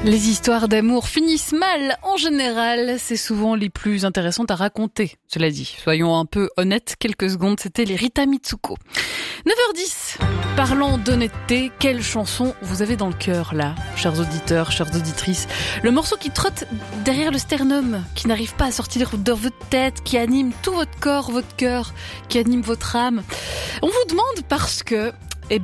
Les histoires d'amour finissent mal. En général, c'est souvent les plus intéressantes à raconter. Cela dit, soyons un peu honnêtes, quelques secondes, c'était les Rita Mitsuko. 9h10. Parlant d'honnêteté, quelle chanson vous avez dans le cœur là, chers auditeurs, chères auditrices? Le morceau qui trotte derrière le sternum, qui n'arrive pas à sortir de votre tête, qui anime tout votre corps, votre cœur, qui anime votre âme. On vous demande parce que...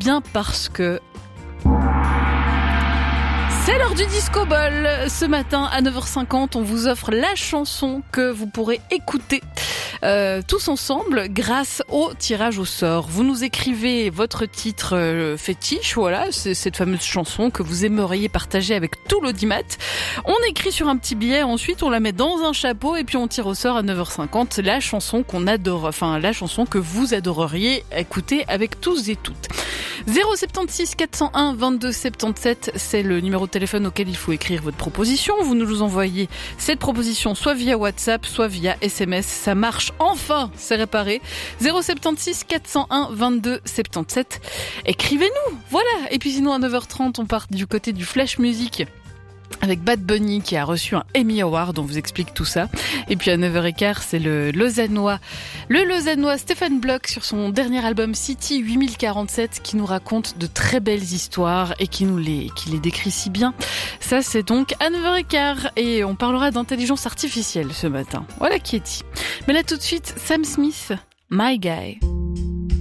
C'est l'heure du Disco Ball. Ce matin à 9h50, on vous offre la chanson que vous pourrez écouter tous ensemble grâce au tirage au sort. Vous nous écrivez votre titre fétiche, voilà, c'est cette fameuse chanson que vous aimeriez partager avec tout l'audimat. On écrit sur un petit billet, ensuite on la met dans un chapeau et puis on tire au sort à 9h50 la chanson qu'on adore, enfin la chanson que vous adoreriez écouter avec tous et toutes. 076 401 22 77, c'est le numéro de téléphone auquel il faut écrire votre proposition. Vous nous envoyez cette proposition soit via WhatsApp, soit via SMS. Ça marche, enfin, c'est réparé. 076 401 22 77. Écrivez-nous, voilà. Et puis sinon à 9h30, on part du côté du Flash Music avec Bad Bunny qui a reçu un Emmy Award, on vous explique tout ça. Et puis à 9h15, c'est le Lausannois Stéphane Bloch sur son dernier album City 8047 qui nous raconte de très belles histoires et qui les décrit si bien. Ça c'est donc à 9h15 et on parlera d'intelligence artificielle ce matin. Voilà qui est dit. Mais là tout de suite, Sam Smith, My Guy.